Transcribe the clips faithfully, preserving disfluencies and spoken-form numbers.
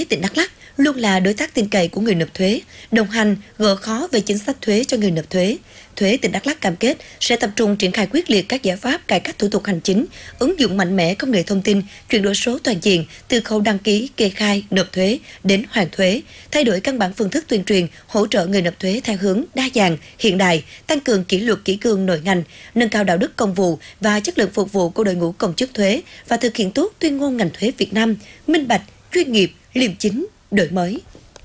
tỉnh Đắk Lắk luôn là đối tác tin cậy của người nộp thuế, đồng hành, gỡ khó về chính sách thuế cho người nộp thuế. Thuế tỉnh Đắk Lắk cam kết sẽ tập trung triển khai quyết liệt các giải pháp cải cách thủ tục hành chính, ứng dụng mạnh mẽ công nghệ thông tin, chuyển đổi số toàn diện từ khâu đăng ký, kê khai, nộp thuế đến hoàn thuế, thay đổi căn bản phương thức tuyên truyền, hỗ trợ người nộp thuế theo hướng đa dạng, hiện đại, tăng cường kỷ luật kỷ cương nội ngành, nâng cao đạo đức công vụ và chất lượng phục vụ của đội ngũ công chức thuế và thực hiện tốt tuyên ngôn ngành thuế Việt Nam, minh bạch, chuyên nghiệp, liêm chính, đổi mới.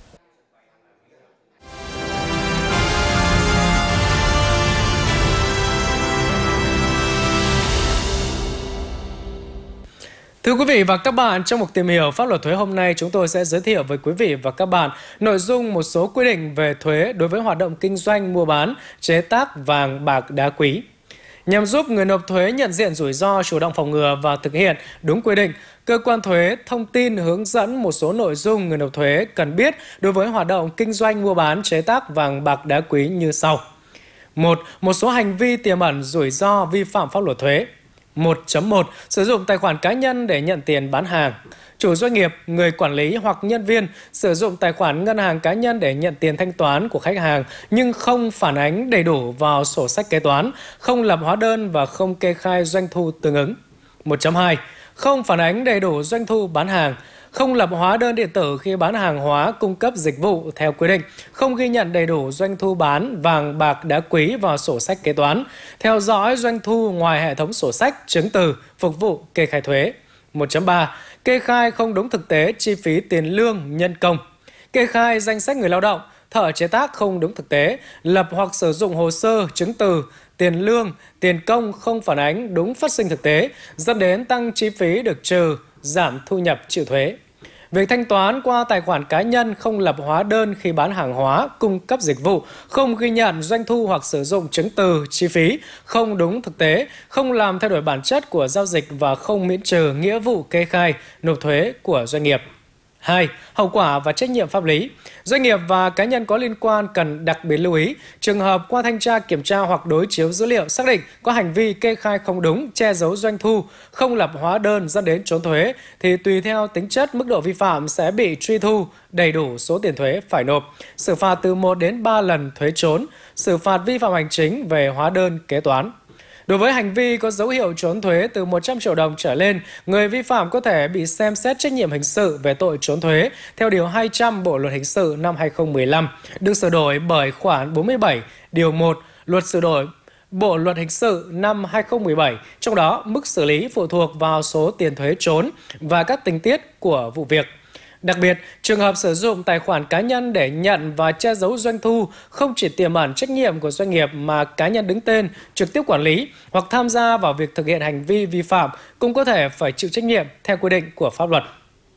Thưa quý vị và các bạn, trong mục tìm hiểu pháp luật thuế hôm nay, chúng tôi sẽ giới thiệu với quý vị và các bạn nội dung một số quy định về thuế đối với hoạt động kinh doanh mua bán, chế tác vàng, bạc, đá quý. Nhằm giúp người nộp thuế nhận diện rủi ro, chủ động phòng ngừa và thực hiện đúng quy định, cơ quan thuế thông tin hướng dẫn một số nội dung người nộp thuế cần biết đối với hoạt động kinh doanh mua bán, chế tác vàng, bạc, đá quý như sau. một. Một số hành vi tiềm ẩn rủi ro vi phạm pháp luật thuế. một chấm một. Sử dụng tài khoản cá nhân để nhận tiền bán hàng. Chủ doanh nghiệp, người quản lý hoặc nhân viên sử dụng tài khoản ngân hàng cá nhân để nhận tiền thanh toán của khách hàng nhưng không phản ánh đầy đủ vào sổ sách kế toán, không lập hóa đơn và không kê khai doanh thu tương ứng. một chấm hai. Không phản ánh đầy đủ doanh thu bán hàng, không lập hóa đơn điện tử khi bán hàng hóa cung cấp dịch vụ theo quy định, không ghi nhận đầy đủ doanh thu bán vàng, bạc, đá quý vào sổ sách kế toán, theo dõi doanh thu ngoài hệ thống sổ sách, chứng từ, phục vụ kê khai thuế. một chấm ba. Kê khai không đúng thực tế chi phí tiền lương, nhân công. Kê khai danh sách người lao động, thợ chế tác không đúng thực tế, lập hoặc sử dụng hồ sơ, chứng từ, tiền lương, tiền công không phản ánh đúng phát sinh thực tế, dẫn đến tăng chi phí được trừ, giảm thu nhập chịu thuế. Việc thanh toán qua tài khoản cá nhân, không lập hóa đơn khi bán hàng hóa, cung cấp dịch vụ, không ghi nhận doanh thu hoặc sử dụng chứng từ, chi phí, không đúng thực tế, không làm thay đổi bản chất của giao dịch và không miễn trừ nghĩa vụ kê khai, nộp thuế của doanh nghiệp. hai. Hậu quả và trách nhiệm pháp lý. Doanh nghiệp và cá nhân có liên quan cần đặc biệt lưu ý, trường hợp qua thanh tra kiểm tra hoặc đối chiếu dữ liệu xác định có hành vi kê khai không đúng, che giấu doanh thu, không lập hóa đơn dẫn đến trốn thuế thì tùy theo tính chất mức độ vi phạm sẽ bị truy thu đầy đủ số tiền thuế phải nộp, xử phạt từ một đến ba lần thuế trốn, xử phạt vi phạm hành chính về hóa đơn kế toán. Đối với hành vi có dấu hiệu trốn thuế từ một trăm triệu đồng trở lên, người vi phạm có thể bị xem xét trách nhiệm hình sự về tội trốn thuế theo Điều hai trăm Bộ Luật Hình sự năm hai nghìn không trăm mười lăm, được sửa đổi bởi khoản bốn mươi bảy Điều một Luật sửa đổi Bộ Luật Hình sự năm hai nghìn không trăm mười bảy, trong đó mức xử lý phụ thuộc vào số tiền thuế trốn và các tình tiết của vụ việc. Đặc biệt, trường hợp sử dụng tài khoản cá nhân để nhận và che giấu doanh thu không chỉ tiềm ẩn trách nhiệm của doanh nghiệp mà cá nhân đứng tên, trực tiếp quản lý hoặc tham gia vào việc thực hiện hành vi vi phạm cũng có thể phải chịu trách nhiệm theo quy định của pháp luật.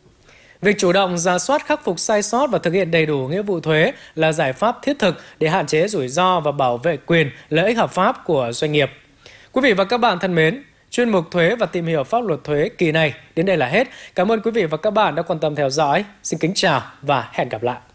Việc chủ động rà soát khắc phục sai sót và thực hiện đầy đủ nghĩa vụ thuế là giải pháp thiết thực để hạn chế rủi ro và bảo vệ quyền, lợi ích hợp pháp của doanh nghiệp. Quý vị và các bạn thân mến, chuyên mục thuế và tìm hiểu pháp luật thuế kỳ này đến đây là hết. Cảm ơn quý vị và các bạn đã quan tâm theo dõi. Xin kính chào và hẹn gặp lại.